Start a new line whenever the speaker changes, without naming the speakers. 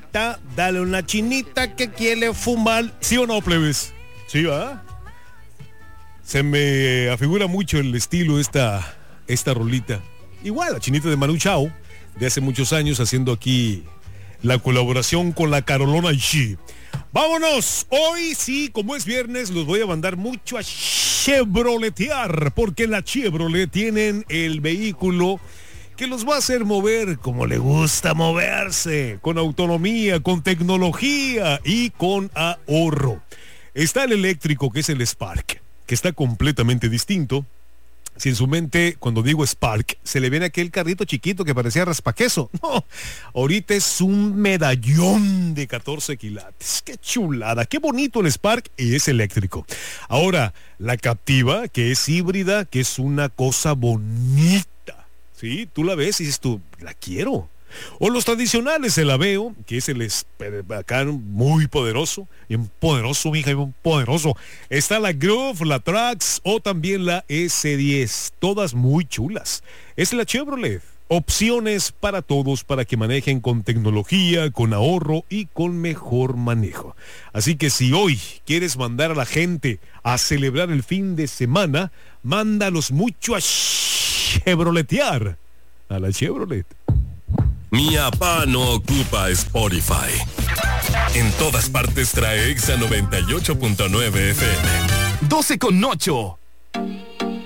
chinita, dale una chinita que quiere fumar. ¿Sí o no, plebes? Sí, ¿va? Se me afigura mucho el estilo de esta rolita. Igual, la chinita de Manu Chao, de hace muchos años, haciendo aquí la colaboración con la Carolona G. ¡Vámonos! Hoy sí, como es viernes, los voy a mandar mucho a chevroletear, porque la Chevrolet tienen el vehículo que los va a hacer mover como le gusta moverse, con autonomía, con tecnología y con ahorro. Está el eléctrico, que es el Spark, que está completamente distinto. Si en su mente, cuando digo Spark, se le viene aquel carrito chiquito que parecía raspaqueso. No, ahorita es un medallón de 14 quilates. ¡Qué chulada! ¡Qué bonito el Spark! Y es eléctrico. Ahora, la Captiva, que es híbrida, que es una cosa bonita. ¿Sí? Tú la ves y dices tú, la quiero. O los tradicionales, el Aveo, que es el acá muy poderoso, bien poderoso, mija, bien poderoso. Está la Groove, la Trax o también la S10, todas muy chulas. Es la Chevrolet. Opciones para todos, para que manejen con tecnología, con ahorro y con mejor manejo. Así que si hoy quieres mandar a la gente a celebrar el fin de semana, mándalos mucho a chevroletear. A la Chevrolet.
Mi papá no ocupa Spotify. En todas partes trae Exa 98.9 FM.
12:08.